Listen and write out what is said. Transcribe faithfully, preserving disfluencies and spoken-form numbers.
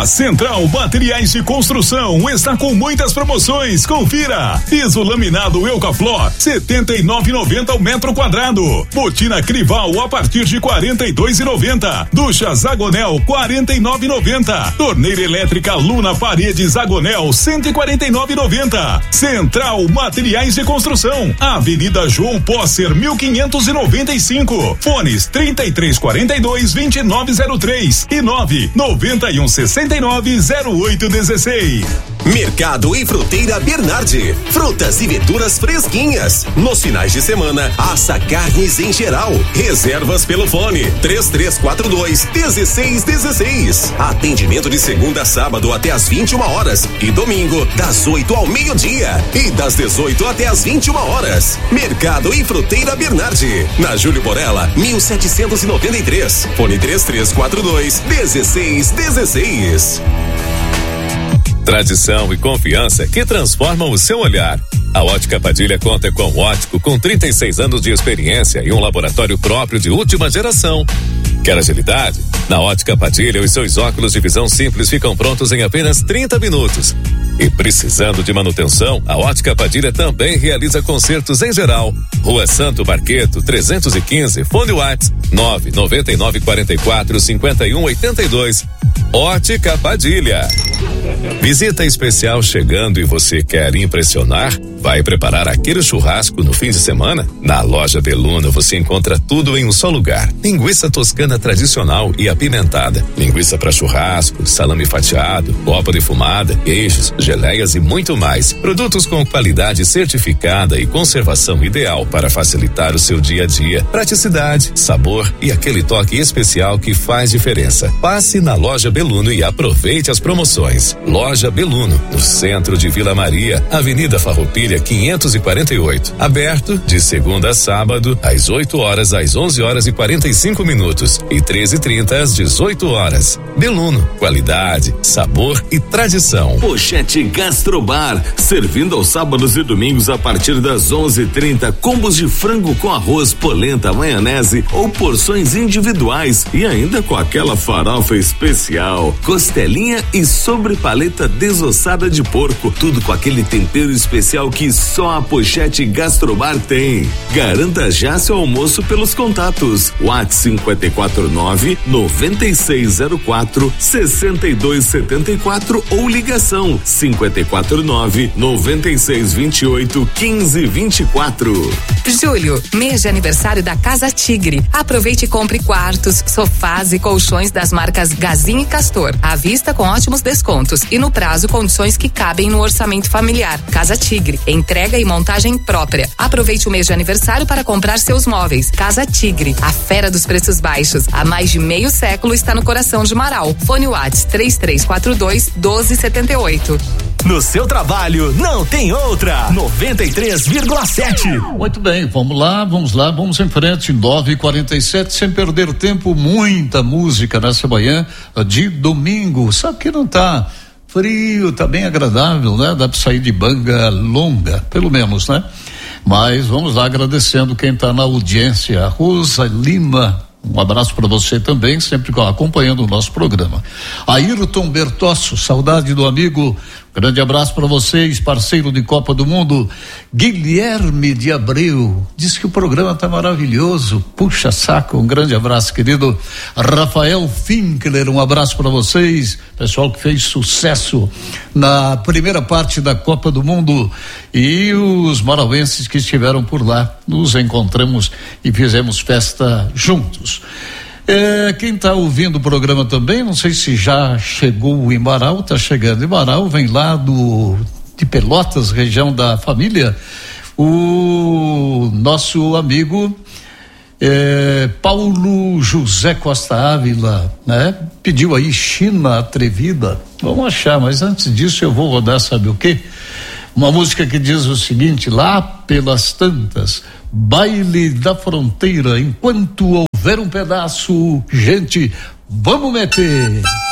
A Central Materiais de Construção está com muitas promoções. Confira. Piso laminado Eucaflor, setenta e nove e noventa o metro quadrado. Botina Crival a partir de quarenta e dois e noventa. Ducha Zagonel, quarenta e nove e noventa. Torneira elétrica Luna Paredes Zagonel, cento e quarenta e nove e noventa. Central Materiais de Construção, Avenida João Posser, mil quinhentos e noventa e cinco. Fones trinta e três quarenta e dois, vinte e nove zero três e nove noventa e um sessenta e nove zero oito dezesseis. Mercado e Fruteira Bernardi. Frutas e verduras fresquinhas. Nos finais de semana, assa carnes em geral. Reservas pelo fone três três quatro dois, um seis um seis. Atendimento de segunda a sábado até às vinte e uma horas e domingo das oito ao meio-dia e das dezoito até às vinte e uma horas. Mercado e Fruteira Bernardi, na Júlio Borella, mil setecentos e noventa e três. Fone três três quatro dois, um seis um seis. Tradição e confiança que transformam o seu olhar. A Ótica Padilha conta com um ótico com trinta e seis anos de experiência e um laboratório próprio de última geração. Quer agilidade? Na Ótica Padilha, os seus óculos de visão simples ficam prontos em apenas trinta minutos. E precisando de manutenção, a Ótica Padilha também realiza consertos em geral. Rua Santo Barqueto, trezentos e quinze, fone WhatsApp nove nove nove quatro quatro cinco um oito dois. Ótica Padilha. Visita especial chegando e você quer impressionar? Vai preparar aquele churrasco no fim de semana? Na Loja Beluna você encontra tudo em um só lugar. Linguiça toscana tradicional e apimentada, linguiça para churrasco, salame fatiado, copa defumada, queijos, geleias e muito mais. Produtos com qualidade certificada e conservação ideal para facilitar o seu dia a dia. Praticidade, sabor e aquele toque especial que faz diferença. Passe na Loja Beluno e aproveite as promoções. Loja Beluno, no centro de Vila Maria, Avenida Farroupilha quinhentos e quarenta e oito. Aberto de segunda a sábado, às oito horas às onze horas e quarenta e cinco minutos e treze e trinta às dezoito horas. Beluno, qualidade, sabor e tradição. Pochete Gastrobar, servindo aos sábados e domingos a partir das onze e trinta, combos de frango com arroz, polenta, maionese ou porções individuais e ainda com aquela farofa especial, costelinha e sobrepaleta desossada de porco, tudo com aquele tempero especial que só a Pochete Gastrobar tem. Garanta já seu almoço pelos contatos WhatsApp cinco quatro nove, nove seis zero quatro, seis dois sete quatro ou ligação cinco quatro nove, nove seis dois oito, um cinco dois quatro. Julho, mês de aniversário da Casa Tigre. Aproveite e compre quartos, sofás e colchões das marcas Gazin e Castor. À vista com ótimos descontos e no prazo condições que cabem no orçamento familiar. Casa Tigre, entrega e montagem própria. Aproveite o mês de aniversário para comprar seus móveis. Casa Tigre, a fera dos preços baixos. Há mais de meio século está no coração de Marau. Fone WhatsApp três três quatro dois, um dois sete oito. No seu trabalho não tem outra. noventa e três vírgula sete. Muito bem, vamos lá, vamos lá, vamos em frente. nove e quarenta e sete, sem perder tempo, muita música nessa manhã de domingo. Sabe que não tá frio, tá bem agradável, né? Dá pra sair de manga longa, pelo menos, né? Mas vamos lá, agradecendo quem tá na audiência. Rosa Lima, um abraço para você também, sempre acompanhando o nosso programa. Ayrton Bertosso, saudade do amigo. Grande abraço para vocês, parceiro de Copa do Mundo. Guilherme de Abreu, diz que o programa tá maravilhoso. Puxa saco, um grande abraço, querido. Rafael Finkler, um abraço para vocês, pessoal que fez sucesso na primeira parte da Copa do Mundo e os marauenses que estiveram por lá. Nos encontramos e fizemos festa juntos. É, quem está ouvindo o programa também, não sei se já chegou em Marau, está chegando em Marau, vem lá do de Pelotas, região da família, o nosso amigo é, Paulo José Costa Ávila, né? Pediu aí China Atrevida, vamos achar, mas antes disso eu vou rodar, sabe o quê? Uma música que diz o seguinte: lá pelas tantas, baile da fronteira, enquanto houver um pedaço, gente, vamos meter.